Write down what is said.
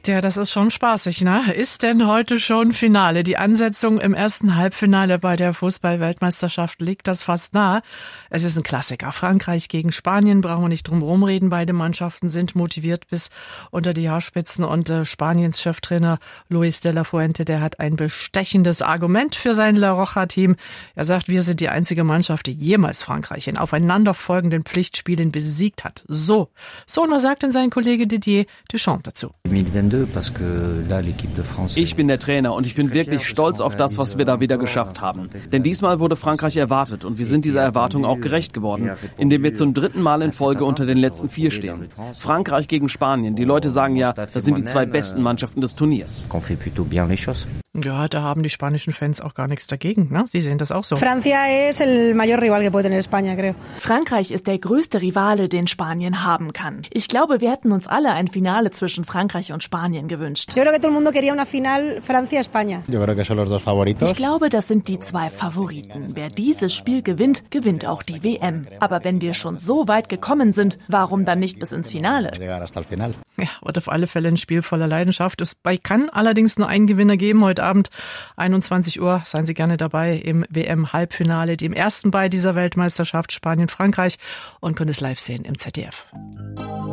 Ja, das ist schon spaßig, ne? Ist denn heute schon Finale? Die Ansetzung im ersten Halbfinale bei der Fußball-Weltmeisterschaft liegt das fast nahe. Es ist ein Klassiker. Frankreich gegen Spanien, brauchen wir nicht drum rumreden. Beide Mannschaften sind motiviert bis unter die Haarspitzen und Spaniens Cheftrainer Luis de la Fuente, der hat ein bestechendes Argument für sein La Roja-Team. Er sagt, wir sind die einzige Mannschaft, die jemals Frankreich in aufeinanderfolgenden Pflichtspielen besiegt hat. So nur sagt denn sein Kollege Didier Deschamps dazu. Ich bin der Trainer und ich bin wirklich stolz auf das, was wir da wieder geschafft haben. Denn diesmal wurde Frankreich erwartet und wir sind dieser Erwartung auch gerecht geworden, indem wir zum 3. Mal in Folge unter den letzten 4 stehen. Frankreich gegen Spanien. Die Leute sagen ja, das sind die 2 besten Mannschaften des Turniers. Ja, da haben die spanischen Fans auch gar nichts dagegen, ne? Sie sehen das auch so. Frankreich ist der größte Rivale, den Spanien haben kann. Ich glaube, wir hätten uns alle ein Finale zwischen Frankreich und Spanien gewünscht. Ich glaube, das sind die 2 Favoriten. Wer dieses Spiel gewinnt, gewinnt auch die WM. Aber wenn wir schon so weit gekommen sind, warum dann nicht bis ins Finale? Ja, wird auf alle Fälle ein Spiel voller Leidenschaft. Es kann allerdings nur einen Gewinner geben. Heute Abend, 21 Uhr, seien Sie gerne dabei im WM-Halbfinale, dem ersten bei dieser Weltmeisterschaft Spanien-Frankreich, und können es live sehen im ZDF.